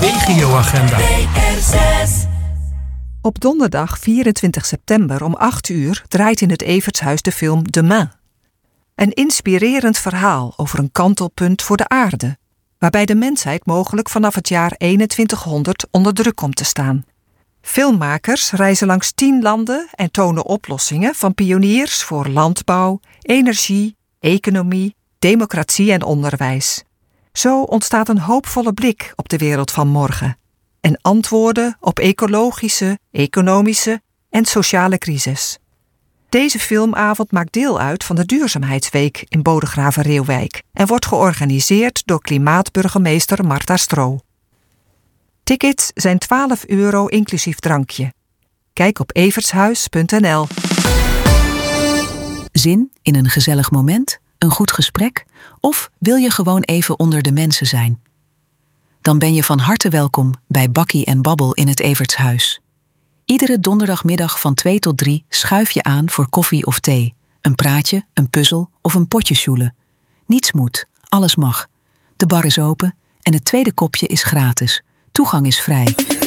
Regioagenda. Op donderdag 24 september om 8:00 draait in het Evertshuis de film Demain. Een inspirerend verhaal over een kantelpunt voor de aarde, waarbij de mensheid mogelijk vanaf het jaar 2100 onder druk komt te staan. Filmmakers reizen langs 10 landen en tonen oplossingen van pioniers voor landbouw, energie, economie, democratie en onderwijs. Zo ontstaat een hoopvolle blik op de wereld van morgen en antwoorden op ecologische, economische en sociale crisis. Deze filmavond maakt deel uit van de Duurzaamheidsweek in Bodegraven-Reeuwijk en wordt georganiseerd door klimaatburgemeester Marta Stro. Tickets zijn €12 inclusief drankje. Kijk op evertshuis.nl. Zin in een gezellig moment, een goed gesprek of wil je gewoon even onder de mensen zijn? Dan ben je van harte welkom bij Bakkie en Babbel in het Evertshuis. Iedere donderdagmiddag van 2 tot 3 schuif je aan voor koffie of thee, een praatje, een puzzel of een potje sjoelen. Niets moet, alles mag. De bar is open en het tweede kopje is gratis. Toegang is vrij.